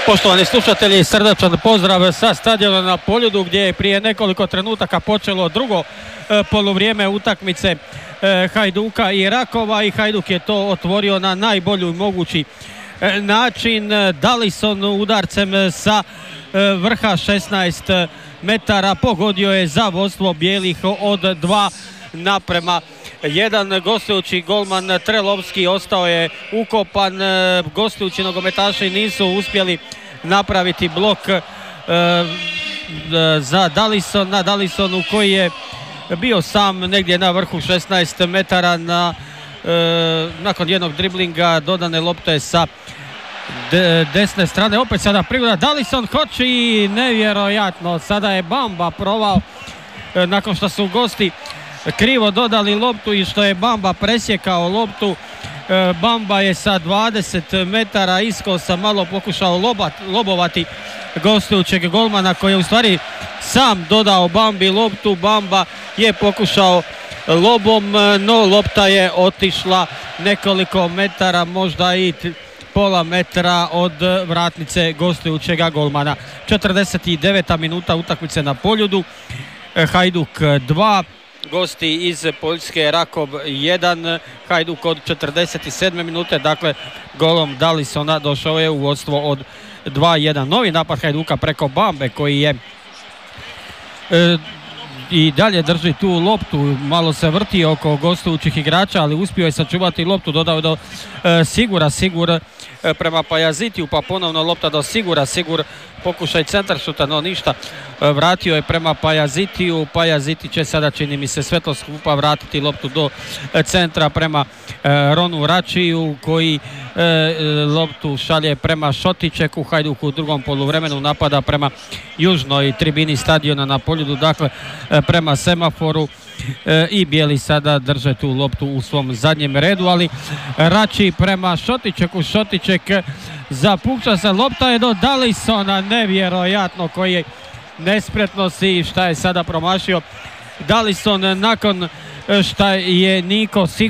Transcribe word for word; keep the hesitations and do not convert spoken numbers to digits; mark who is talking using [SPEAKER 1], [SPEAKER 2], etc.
[SPEAKER 1] Poštovani slušatelji, srdačan pozdrav sa stadiona na Poljudu gdje je prije nekoliko trenutaka počelo drugo e, poluvrijeme utakmice e, Hajduka i Rakova i Hajduk je to otvorio na najbolji mogući e, način. Dalison udarcem sa e, vrha šesnaest metara pogodio je za vodstvo bijelih od dva naprema jedan. Gostujući golman Trelovski ostao je ukopan, gostujući nogometaši nisu uspjeli napraviti blok e, za Dalison, na Dalisonu koji je bio sam negdje na vrhu šesnaest metara na, e, nakon jednog driblinga dodane lopte sa de, desne strane. Opet sada prigoda, Dalison hoće i nevjerojatno, sada je Bamba provao e, nakon što su gosti krivo dodali loptu i što je Bamba presjekao loptu. e, Bamba je sa dvadeset metara iskosa malo pokušao lobat, lobovati gostujućeg golmana koji je u stvari sam dodao Bambi loptu. Bamba je pokušao lobom, no lopta je otišla nekoliko metara, možda i pola metra od vratnice gostujućega golmana. četrdeset deveta minuta utakmice na Poljudu. Hajduk dva, gosti iz Poljske Rakov jedan. Hajduk od četrdeset sedme minute, dakle golom Dalisona došao je u vodstvo od dva jedan. Novi napad Hajduka preko Bambe koji je e, i dalje drži tu loptu, malo se vrti oko gostujućih igrača, ali uspio je sačuvati loptu, dodao do e, Sigura, Sigur e, prema Pajazitiju, pa ponovno lopta do Sigura, Sigur pokušaj centar šuta, no ništa, e, vratio je prema Pajazitiju. Pajaziti će sada, čini mi se, sve to skupa vratiti loptu do e, centra prema e, Ronu Račiju koji e, loptu šalje prema Šotičeku. Hajduk u drugom poluvremenu napada prema južnoj tribini stadiona na Poljudu, dakle e, prema semaforu e, i bijeli sada drže tu loptu u svom zadnjem redu, ali Rači prema Šotičeku, Šotiček zapukća se, lopta je do Dalisona, nevjerojatno koji je nespretnosti i šta je sada promašio Dalison nakon šta je Niko Sigur